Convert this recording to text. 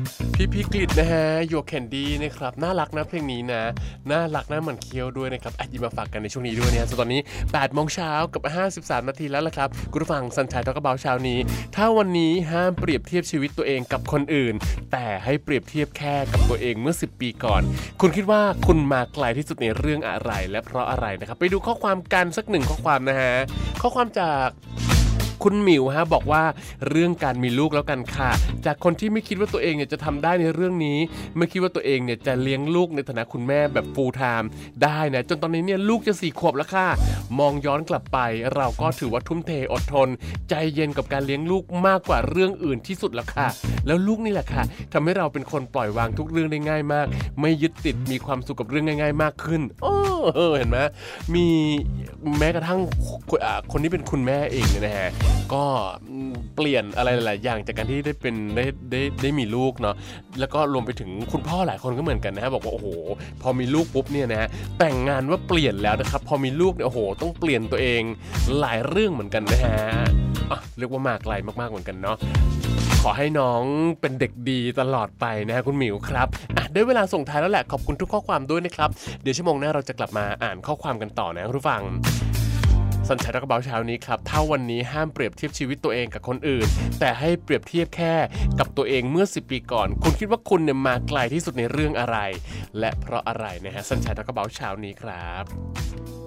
พี่กฤษนะฮะโยแคนดี้นะครับน่ารักนะเพลงนี้นะน่ารักนะเหมือนเคี้ยวด้วยนะครับหยิบมาฝากกันในช่วงนี้ด้วยเนี่ยส่วนตอนนี้8 โมงเช้ากับ53 นาทีแล้วละครับคุณผู้ฟังสัญชัยทอกเบาเช้านี้ถ้าวันนี้ห้ามเปรียบเทียบชีวิตตัวเองกับคนอื่นแต่ให้เปรียบเทียบแค่กับตัวเองเมื่อ10 ปีก่อนคุณคิดว่าคุณมาไกลที่สุดในเรื่องอะไรและเพราะอะไรนะครับไปดูข้อความกันสัก1ข้อความนะฮะข้อความจากคุณหมิวฮะบอกว่าเรื่องการมีลูกแล้วกันค่ะจากคนที่ไม่คิดว่าตัวเองเนี่ยจะทำได้ในเรื่องนี้ไม่คิดว่าตัวเองเนี่ยจะเลี้ยงลูกในฐานะคุณแม่แบบ full time ได้นะจนตอนนี้เนี่ยลูกจะ4 ขวบแล้วค่ะมองย้อนกลับไปเราก็ถือว่าทุ่มเทอดทนใจเย็นกับการเลี้ยงลูกมากกว่าเรื่องอื่นที่สุดแล้วค่ะแล้วลูกนี่แหละค่ะทำให้เราเป็นคนปล่อยวางทุกเรื่องได้ง่ายมากไม่ยึดติดมีความสุขกับเรื่องง่ายๆมากขึ้นเห็นไหมมีแม้กระทั่งคนที่เป็นคุณแม่เองเนี่ยนะฮะก็เปลี่ยนอะไรหลายๆอย่างจากการที่ได้มีลูกเนาะแล้วก็รวมไปถึงคุณพ่อหลายคนก็เหมือนกันนะฮะบอกว่าโอ้โหพอมีลูกปุ๊บเนี่ยนะฮะแต่งงานว่าเปลี่ยนแล้วนะครับพอมีลูกเนี่ยโอ้โหต้องเปลี่ยนตัวเองหลายเรื่องเหมือนกันนะฮะเรียกว่ามาไกลมากๆเหมือนกันเนาะขอให้น้องเป็นเด็กดีตลอดไปนะฮะคุณหมิวครับได้เวลาส่งท้ายแล้วแหละขอบคุณทุกข้อความด้วยนะครับเดี๋ยวชั่วโมงหน้าเราจะกลับมาอ่านข้อความกันต่อนะคุณผู้ฟังสัญชัยกระเป๋าเช้านี้ครับถ้าวันนี้ห้ามเปรียบเทียบชีวิตตัวเองกับคนอื่นแต่ให้เปรียบเทียบแค่กับตัวเองเมื่อ10 ปีก่อนคุณคิดว่าคุณเนี่ยมาไกลที่สุดในเรื่องอะไรและเพราะอะไรนะฮะสัญชัยกระเป๋าเช้านี้ครับ